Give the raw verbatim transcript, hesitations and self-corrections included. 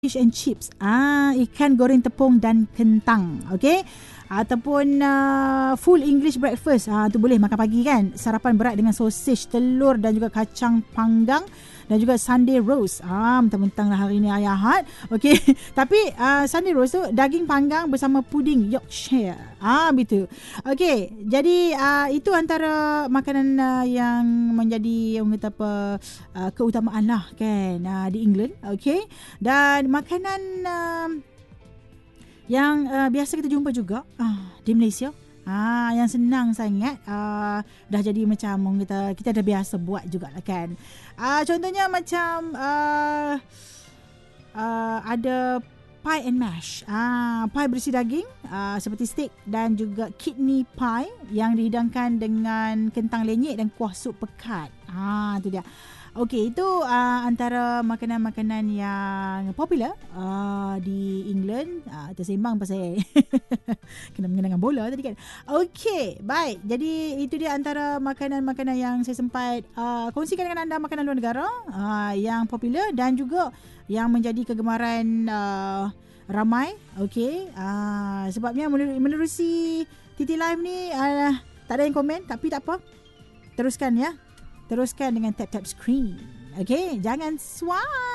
fish and chips. Ah, ikan goreng tepung dan kentang. Okey. Ataupun uh, full English breakfast. Ah, tu boleh makan pagi kan. Sarapan berat dengan sosis, telur dan juga kacang panggang dan juga Sunday roast. Ah, mentang-mentang lah hari ni hari Ahad. Okey. Tapi uh, Sunday roast tu daging panggang bersama puding Yorkshire. Ah, begitu. Okey. Jadi uh, itu antara makanan uh, yang menjadi orang kata apa uh, keutamaan lah kan uh, di England. Okey. Dan makanan uh, yang uh, biasa kita jumpa juga uh, di Malaysia. Ah, yang senang sangat uh, dah jadi macam orang kata kita dah biasa buat jugalah kan. Uh, contohnya macam uh, uh, ada pie and mash. Ah, pie berisi daging uh, seperti steak dan juga kidney pie yang dihidangkan dengan kentang lenyek dan kuah sup pekat. Ah, tu dia. Okey, itu uh, antara makanan-makanan yang popular uh, di England. Uh, tersembang pasal kena mengenangkan bola tadi kan. Okey, baik. Jadi itu dia antara makanan-makanan yang saya sempat uh, kongsikan dengan anda, makanan luar negara uh, yang popular dan juga yang menjadi kegemaran uh, ramai. Okey, uh, sebabnya menerusi T T Live ni uh, tak ada yang komen, tapi tak apa. Teruskan ya. Teruskan dengan tap-tap screen. Okay, jangan swipe.